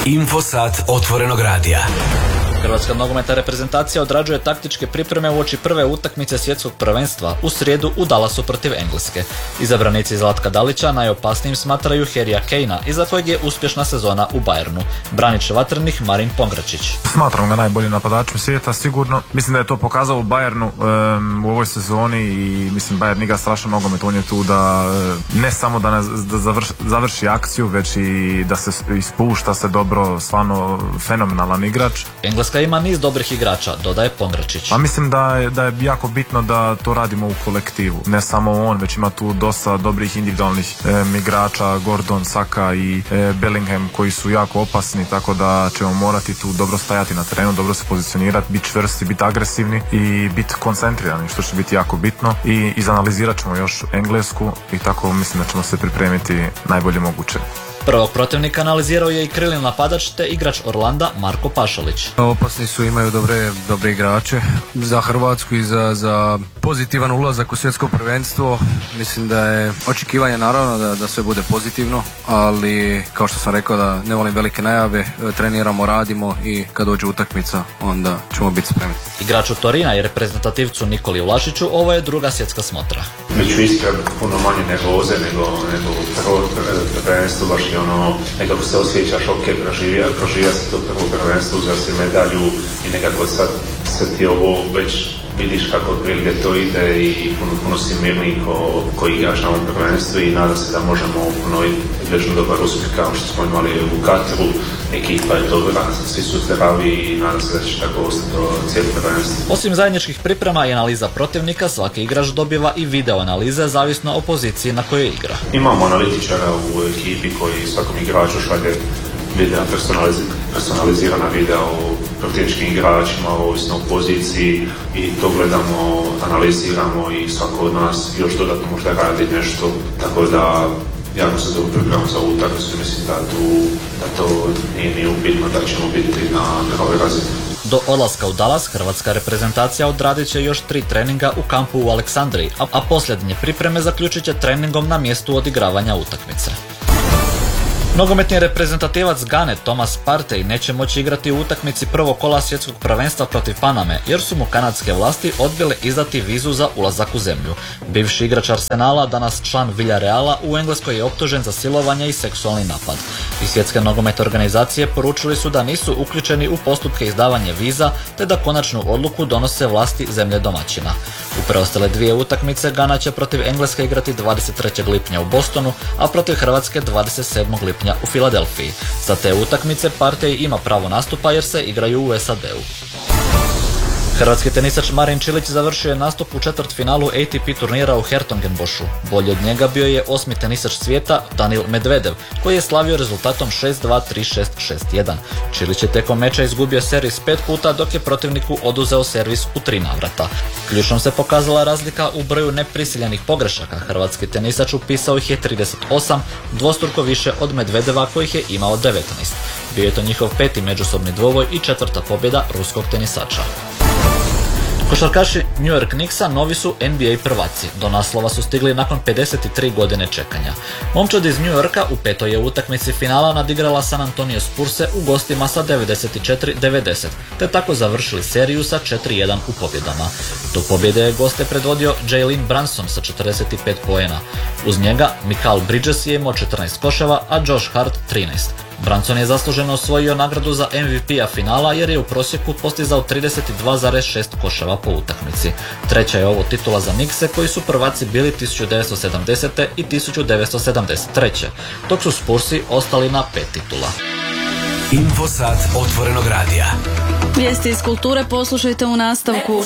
Infosat otvorenog radija. Hrvatska nogometna reprezentacija odrađuje taktičke pripreme uoči prve utakmice svjetskog prvenstva u srijedu u Dallasu protiv Engleske. Izabranici Zlatka Dalića najopasnijim smatraju Harrya Kanea, iza kojeg je uspješna sezona u Bayernu. Branič vatrenih Marin Pongračić. Smatram ga najboljim napadačem svijeta, sigurno. Mislim da je to pokazao u Bayernu u ovoj sezoni i mislim Bayern igra strašan nogomet. On je tu da ne samo da završi akciju, već i da se ispušta se dobro, stvarno fenomenalan igrač. Engleska ima niz dobrih igrača, dodaje Pongračić. Pa mislim da je jako bitno da to radimo u kolektivu. Ne samo on, već ima tu dosta dobrih individualnih igrača, Gordon, Saka i Bellingham koji su jako opasni, tako da ćemo morati tu dobro stajati na terenu, dobro se pozicionirati, biti čvrsti, biti agresivni i biti koncentrirani, što će biti jako bitno. I izanalizirat ćemo još Englesku i tako mislim da ćemo se pripremiti najbolje moguće. Prvog protivnika analizirao je i krilni napadač te igrač Orlanda Marko Pašalić. Opasni su, imaju dobre igrače za Hrvatsku i za pozitivan ulazak u svjetsko prvenstvo. Mislim da je očekivanje naravno da sve bude pozitivno, ali kao što sam rekao da ne volim velike najave, treniramo, radimo i kad dođe utakmica onda ćemo biti spremni. Igraču Torina i reprezentativcu Nikoli Vlašiću ovo je druga svjetska smotra. Među iskreno puno manje nervoze nego prvo prvenstvo, baš i nekako se osjećaš proživija se to prvo prvenstvo, uzeo si medalju i nekako sad se ti ovo već vidiš kako otprilike to ide i puno si mirniji ko igraš na ovom prvenstvu i nadam se da možemo ponoviti već dobar uspjeh kao što smo imali u Kataru. Ekipa je dobra, svi su zdravi i nadam se da će tako ostati do cijelog prvenstva. Osim zajedničkih priprema i analiza protivnika, svaki igrač dobiva i video analize zavisno o poziciji na kojoj igra. Imamo analitičara u ekipi koji svakom igraču šalje videa, personalizirana videa o protivničkim igračima, ovisno o poziciji i to gledamo, analiziramo i svako od nas još dodatno možda radi nešto, tako da jako se dobro pripremamo za utakmicu i mislim da to nije upitno da ćemo biti na prvoj razini. Do odlaska u Dallas hrvatska reprezentacija odradit će još 3 treninga u kampu u Aleksandriji, a posljednje pripreme zaključit će treningom na mjestu odigravanja utakmice. Nogometni reprezentativac Gane Thomas Partey neće moći igrati u utakmici prvog kola svjetskog prvenstva protiv Paname jer su mu kanadske vlasti odbile izdati vizu za ulazak u zemlju. Bivši igrač Arsenala, danas član Villareala, u Engleskoj je optužen za silovanje i seksualni napad. I svjetske nogometne organizacije poručili su da nisu uključeni u postupke izdavanja viza te da konačnu odluku donose vlasti zemlje domaćina. U preostale 2 utakmice Gana će protiv Engleske igrati 23. lipnja u Bostonu, a protiv Hrvatske 27. lipnja u Filadelfiji. Za te utakmice Partey ima pravo nastupa jer se igraju u SAD-u. Hrvatski tenisač Marin Čilić završio je nastup u četvrtfinalu ATP turnira u Hertogenboschu. Bolji od njega bio je 8. tenisač svijeta Daniil Medvedev, koji je slavio rezultatom 6-2, 3-6, 6-1. Čilić je tijekom meča izgubio servis 5 puta, dok je protivniku oduzeo servis u 3 navrata. Ključnom se pokazala razlika u broju neprisiljenih pogrešaka. Hrvatski tenisač upisao ih je 38, dvostruko više od Medvedeva kojih je imao 19. Bio je to njihov 5. međusobni dvoboj i 4. pobjeda ruskog tenisača. Košarkaši New York Knicksa novi su NBA prvaci. Do naslova su stigli nakon 53 godine čekanja. Momčad iz New Yorka u 5. je utakmici finala nadigrala San Antonio Spurse u gostima sa 94-90, te tako završili seriju sa 4-1 u pobjedama. Do pobjede je goste predvodio Jalen Brunson sa 45 poena. Uz njega Mikal Bridges je imao 14 koševa, a Josh Hart 13. Brunson je zasluženo osvojio nagradu za MVP-a finala jer je u prosjeku postizao 32,6 koševa po utakmici. Treća je ovo titula za Knickse koji su prvaci bili 1970. i 1973. dok su Spursi ostali na 5 titula. Infosat otvorenog radija. Vijesti iz kulture poslušajte u nastavku.